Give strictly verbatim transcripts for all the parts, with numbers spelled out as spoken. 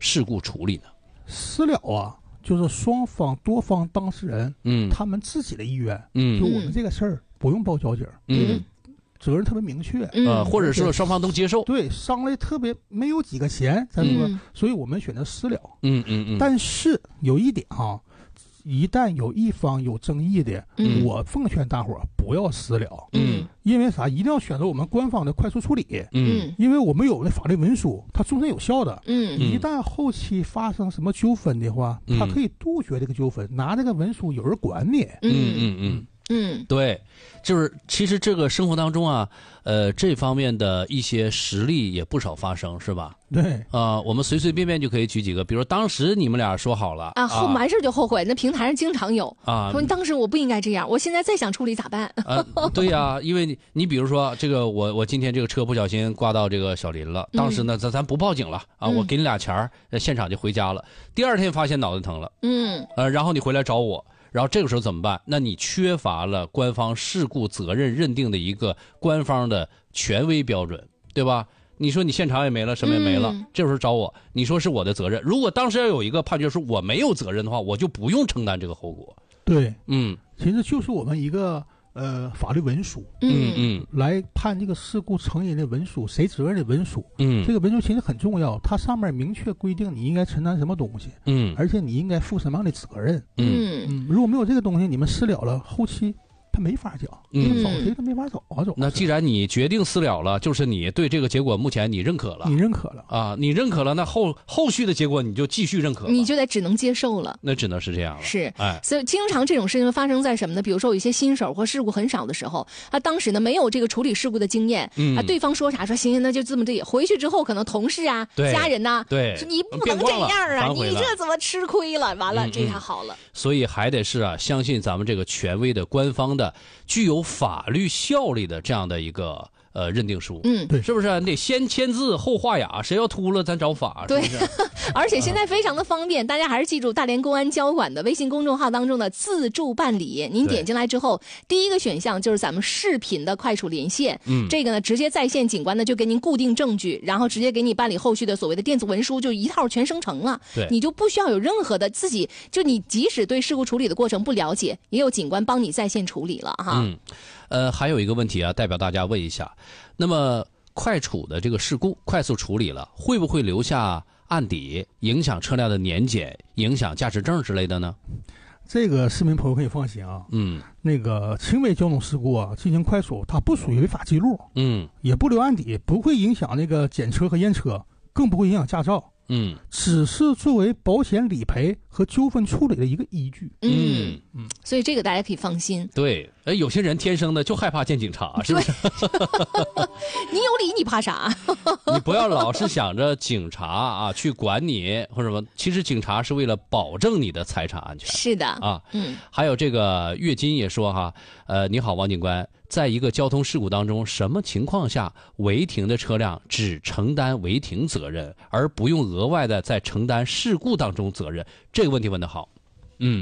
事故处理呢？ 私了啊，就是双方多方当事人， 嗯， 他们自己的意愿， 嗯， 就我们这个事儿不用报交警， 嗯， 责任特别明确， 嗯、 呃，或者说双方都接受， 对，伤了特别没有几个钱，咱说， 嗯、 所以我们选择私了。 嗯嗯嗯。 但是有一点哈，一旦有一方有争议的， 嗯、 我奉劝大伙儿不要私了， 嗯， 因为啥？一定要选择我们官方的快速处理， 嗯， 因为我们有的法律文书，它终身有效的， 嗯， 一旦后期发生什么纠纷的话， 嗯、 它可以杜绝这个纠纷，拿这个文书有人管你， 嗯嗯嗯。 嗯， 对，就是其实这个生活当中啊，呃，这方面的一些实例也不少发生，是吧？ 对啊、呃，我们随随便便就可以举几个，比如当时你们俩说好了啊，后完事就后悔，那平台上经常有啊， 说你当时我不应该这样，我现在再想处理咋办？ 啊，对呀、啊，因为你你比如说这个我我今天这个车不小心刮到这个小林了，当时呢咱咱不报警了啊， 嗯、 我给你俩钱儿，现场就回家了。第二天发现脑袋疼了， 嗯， 呃，然后你回来找我。然后这个时候怎么办？那你缺乏了官方事故责任认定的一个官方的权威标准，对吧？你说你现场也没了，什么也没了， 嗯、 这时候找我，你说是我的责任。如果当时要有一个判决说我没有责任的话，我就不用承担这个后果。 对， 嗯， 其实就是我们一个呃法律文书， 嗯嗯， 来判这个事故成因的文书，谁责任的文书， 嗯， 这个文书其实很重要，它上面明确规定你应该承担什么东西， 嗯， 而且你应该负什么样的责任， 嗯嗯，如果没有这个东西，你们私了了，后期他没法讲， 嗯， 找谁都没法找啊找。 那既然你决定私了了，就是你对这个结果目前你认可了， 你认可了啊，你认可了，那后后续的结果你就继续认可了， 你就得只能接受了， 那只能是这样了。 是， 哎， 所以经常这种事情发生在什么呢？比如说有一些新手或事故很少的时候，他当时呢没有这个处理事故的经验， 嗯， 啊，对方说啥说行行，那就这么这，回去之后可能同事啊、家人呐、啊， 对， 说你不能这样啊，你这怎么吃亏了？完了， 嗯、 这下好了。 所以还得是啊，相信咱们这个权威的、官方的、具有法律效力的这样的一个呃认定书， 嗯， 对， 是不是？你得先签字后画押，谁要秃了咱找法， 对， 是不是？ 而且现在非常的方便，大家还是记住大连公安交管的微信公众号当中的自助办理，您点进来之后，第一个选项就是咱们视频的快速连线， 嗯， 这个呢直接在线警官呢就给您固定证据，然后直接给你办理后续的所谓的电子文书，就一套全生成了， 对， 你就不需要有任何的自己，就你即使对事故处理的过程不了解，也有警官帮你在线处理了哈。 嗯，呃，还有一个问题啊，代表大家问一下，那么快处的这个事故快速处理了，会不会留下案底，影响车辆的年检，影响驾驶证之类的呢？ 这个市民朋友可以放心啊， 嗯， 那个轻微交通事故啊，进行快处，它不属于违法记录， 嗯， 也不留案底，不会影响那个检车和验车，更不会影响驾照， 嗯， 只是作为保险理赔和纠纷处理的一个依据。 嗯嗯，所以这个大家可以放心。 对，哎，有些人天生的就害怕见警察，是不是？ 你有理，你怕啥？ 你不要老是想着警察啊去管你或者什么，其实警察是为了保证你的财产安全。 是的啊， 嗯， 还有这个月金也说哈，呃，你好，王警官，在一个交通事故当中，什么情况下违停的车辆只承担违停责任，而不用额外的再承担事故当中责任？这个问题问得好，嗯。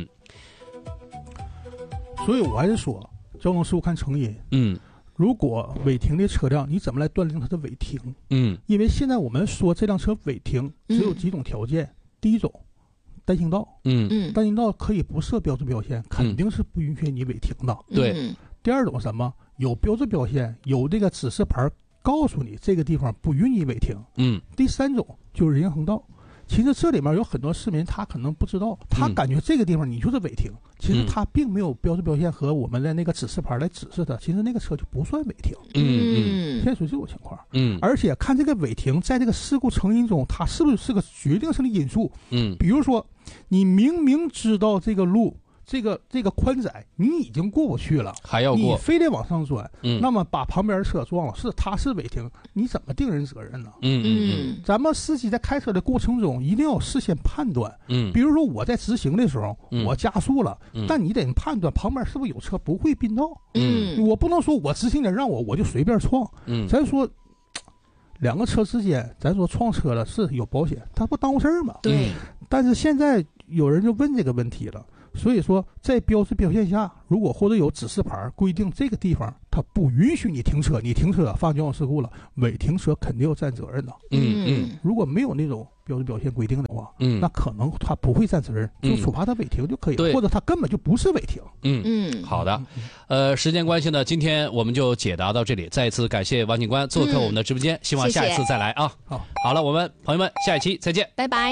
所以我还是说，交通事故看成因。 嗯， 如果违停的车辆，你怎么来断定它的违停？ 嗯， 因为现在我们说这辆车违停只有几种条件。嗯、第一种，单行道。 嗯嗯， 单行道可以不设标志标线，肯定是不允许你违停的。 嗯、对。 第二种什么？有标志标线，有这个指示牌告诉你这个地方不允许违停。 嗯。 第三种就是人行横道。其实这里面有很多市民他可能不知道，他感觉这个地方你就是违停，嗯、其实他并没有标志标线和我们的那个指示牌来指示他，其实那个车就不算违停。 嗯嗯， 现在属于这种情况。 嗯， 而且看这个违停在这个事故成因中，它是不是是个决定性的因素？ 嗯， 比如说你明明知道这个路这个这个宽窄你已经过不去了， 还要过， 你非得往上钻， 嗯， 那么把旁边车撞了，是他是违停，你怎么定人责任呢？ 嗯嗯嗯， 咱们司机在开车的过程中一定要事先判断， 嗯， 比如说我在直行的时候， 嗯、 我加速了， 嗯、 但你得判断旁边是不是有车不会并道， 嗯， 我不能说我直行点让我我就随便撞， 嗯， 咱说两个车之间，咱说撞车了是有保险，它不耽误事儿吗？ 对， 但是现在有人就问这个问题了。 所以说在标志标线下，如果或者有指示牌规定这个地方它不允许你停车，你停车发生交通事故了，违停车肯定要担责任的。 嗯嗯， 如果没有那种标志标线规定的话， 嗯， 那可能他不会担责任，就处罚他违停就可以了， 对， 或者他根本就不是违停。 嗯嗯，好的，呃，时间关系呢，今天我们就解答到这里，再一次感谢王警官做客我们的直播间，嗯、希望下一次再来啊。 好， 好了，我们朋友们下一期再见， 拜拜。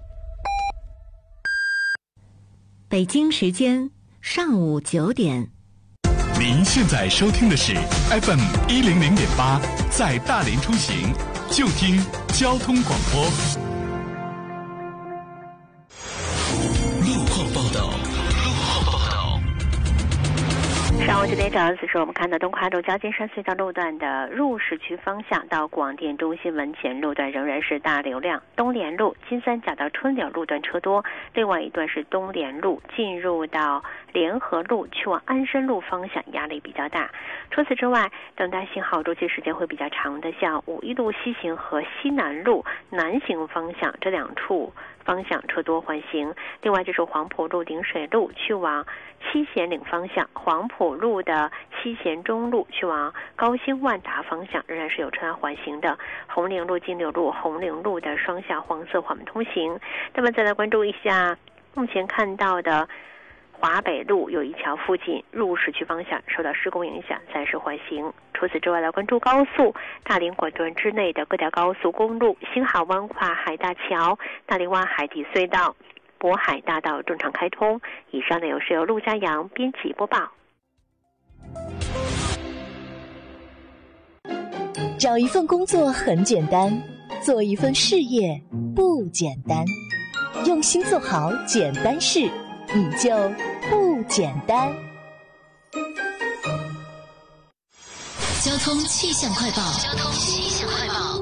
北京时间上午九点。 您现在收听的是 F M 一零零点八，在大连出行就听交通广播。路况报道。 上午九点整，此时我们看到东跨路交金山隧道路段的入市区方向到广电中心门前路段仍然是大流量，东联路金三角到春柳路段车多，另外一段是东联路进入到联合路去往鞍山路方向压力比较大。除此之外，等待信号周期时间会比较长的，像五一路西行和西南路南行方向这两处方向车多缓行。另外就是黄埔路顶水路去往七贤岭方向，黄埔路的七贤中路去往高新万达方向仍然是有车辆缓行的。红岭路、金柳路、红岭路的双向黄色缓慢通行。那么再来关注一下目前看到的华北路有一桥附近入市区方向受到施工影响，暂时缓行。除此之外，来关注高速大连管段之内的各条高速公路，新海湾跨海大桥、大连湾海底隧道、渤海大道正常开通。以上内容是由陆家阳编辑播报。 找一份工作很简单，做一份事业不简单。用心做好简单事，你就不简单。 交通气象快报。交通气象快报。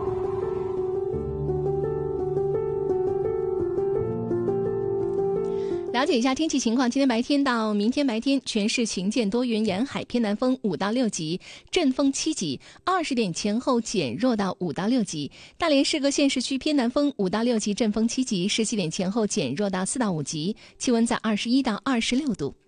了解一下天气情况，今天白天到明天白天全市晴间多云，沿海偏南风五到六级，阵风七级，二十点前后减弱到五到六级。大连市各县市区偏南风五到六级，阵风七级，十七点前后减弱到四到五级，气温在二十一到二十六度。